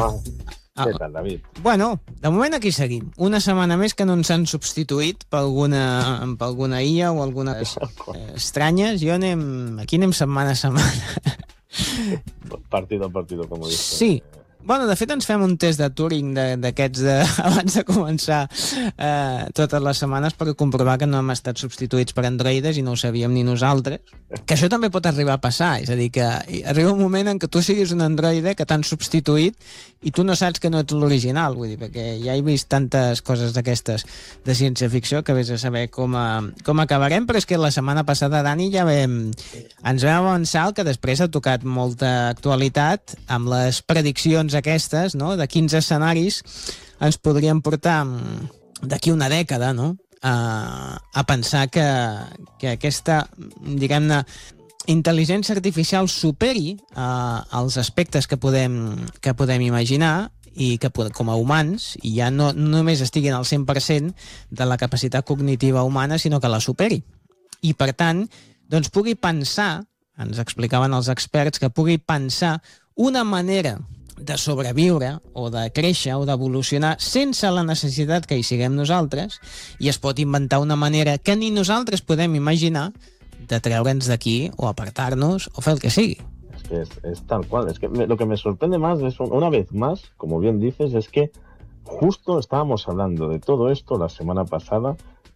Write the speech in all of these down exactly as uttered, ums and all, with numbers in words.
Ah, Ah, què tal, David? bueno, de moment aquí seguim. Una setmana més que no ens han substituït per alguna, per alguna I A o algunes eh, estranyes. Jo anem, aquí anem setmana a setmana. Partido a partido, com dius. Sí. Bueno, de fet ens fem un test de Turing de- d'aquests de, abans de començar eh, totes les setmanes per comprovar que no hem estat substituïts per androides i no ho sabíem ni nosaltres. Que això també pot arribar a passar, és a dir, que arriba un moment en què tu siguis un androide que t'han substituït i tu no saps que no ets l'original, vull dir, perquè ja he vist tantes coses d'aquestes de ciència-ficció que vés a saber com, a, com acabarem, però és que la setmana passada, Dani, ja vam, ens vam avançar el que després ha tocat molta actualitat amb les prediccions aquestes, no?, de quins escenaris ens podrien portar d'aquí una dècada, no?, a, a pensar que, que aquesta, diguem-ne, intel·ligència artificial superi uh, els aspectes que podem, que podem imaginar i que com a humans i ja no, no només estiguin al cent per cent de la capacitat cognitiva humana, sinó que la superi. I, per tant, doncs pugui pensar, ens explicaven els experts, que pugui pensar una manera de sobreviure o de créixer o d'evolucionar sense la necessitat que hi siguem nosaltres, i es pot inventar una manera que ni nosaltres podem imaginar de treure'ns d'aquí o apartar-nos o fer el que sigui. Es que es, es tal cual. Es que me, lo que me sorprende más es, una vez más, como bien dices, es que justo estábamos hablando de todo esto la semana pasada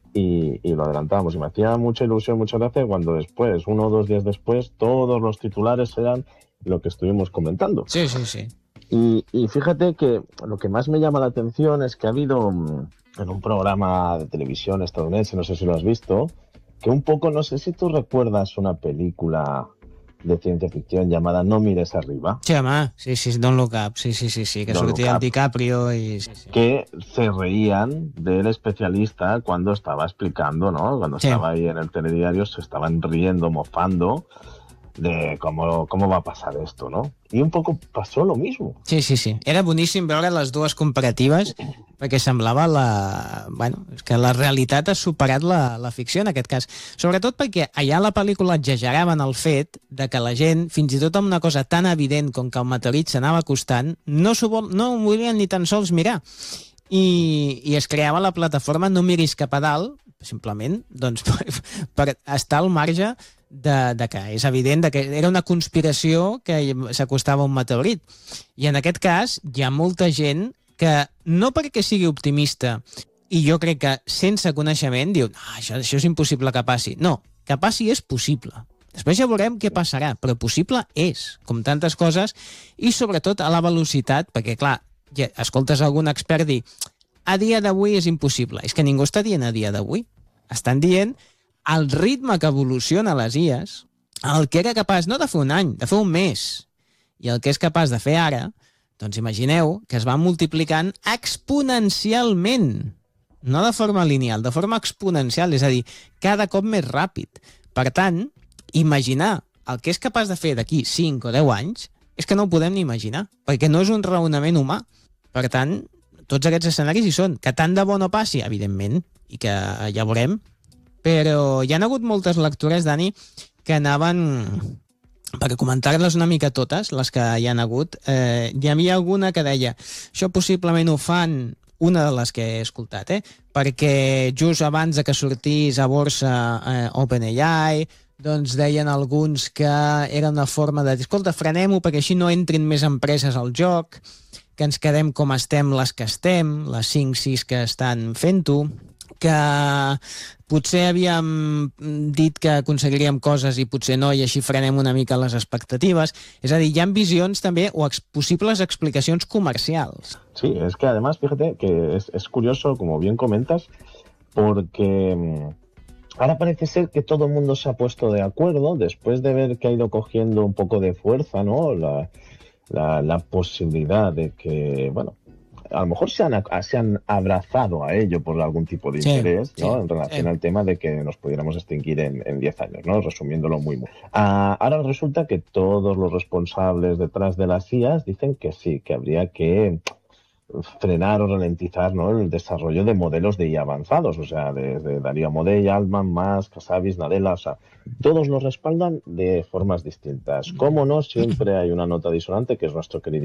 y, y lo adelantábamos. Y me hacía mucha ilusión, mucha gracia cuando después, uno o dos días después, todos los titulares eran lo que estuvimos comentando. Sí, sí, sí. Y, y fíjate que lo que más me llama la atención es que ha habido mm, en un programa de televisión estadounidense, no sé si lo has visto, que un poco, no sé si tú recuerdas una película de ciencia ficción llamada No mires arriba. Sí, home, sí, sí, Don't Look Up, sí, sí, sí, sí, que Don't sortia Look el Up. DiCaprio y... Sí, sí. Que se reían del especialista cuando estaba explicando, ¿no? Cuando Sí. estaba ahí en el telediario, se estaban riendo, mofando de cómo, cómo va a pasar esto, ¿no? Y un poco pasó lo mismo. Sí, sí, sí. Era boníssim veure les dues comparatives perquè semblava la... Bueno, és que la realitat ha superat la, la ficció en aquest cas. Sobretot perquè allà a la pel·lícula exageraven el fet de que la gent, fins i tot amb una cosa tan evident com que el meteorit s'anava acostant, no, s'ho vol, no ho volien ni tan sols mirar. I, i es creava la plataforma No miris cap a dalt, simplement, doncs, per, per estar al marge de, de que és evident de que era una conspiració que s'acostava un meteorit. I en aquest cas hi ha molta gent que no perquè sigui optimista i jo crec que sense coneixement diu ah, això, això és impossible que passi. No, que passi és possible. Després ja veurem què passarà, però possible és, com tantes coses, i sobretot a la velocitat, perquè clar, ja escoltes algun expert dir a dia d'avui és impossible. És que ningú està dient a dia d'avui. Estan dient el ritme que evoluciona les I As, el que era capaç no de fer un any, de fer un mes, i el que és capaç de fer ara, doncs imagineu que es va multiplicant exponencialment, no de forma lineal, de forma exponencial, és a dir, cada cop més ràpid. Per tant, imaginar el que és capaç de fer d'aquí cinc o deu anys és que no ho podem ni imaginar, perquè no és un raonament humà. Per tant, tots aquests escenaris hi són. Que tant de bo no passi, evidentment, i que ja veurem, però hi ha hagut moltes lectures, Dani, que anaven, per comentar-les una mica totes, les que hi han hagut, eh, hi havia alguna que deia això possiblement ho fan, una de les que he escoltat, eh, perquè just abans de que sortís a borsa eh, OpenAI, doncs deien alguns que era una forma de dir, escolta, frenem-ho perquè així no entrin més empreses al joc, que ens quedem com estem les que estem, les cinc sis que estan fent-ho, que potser havíem dit que aconseguiríem coses i potser no, i així frenem una mica les expectatives. És a dir, hi ha visions també o ex possibles explicacions comercials. Sí, es que además, fíjate que es, es curioso, como bien comentas, porque ahora parece ser que todo el mundo se ha puesto de acuerdo después de ver que ha ido cogiendo un poco de fuerza, ¿no? La, la, la posibilidad de que, bueno, a lo mejor se han, se han abrazado a ello por algún tipo de interés, sí, ¿no? Sí, en relación sí. al tema de que nos pudiéramos extinguir en, en diez años, ¿no? Resumiéndolo muy, muy. Ah, ahora resulta que todos los responsables detrás de las I As dicen que sí, que habría que frenar o ralentizar, ¿no? El desarrollo de modelos de I A avanzados, o sea, desde Darío Amodei, Altman, Musk, Casabis, Nadella, o sea, todos los respaldan de formas distintas. Cómo no, siempre hay una nota disonante que es nuestro querido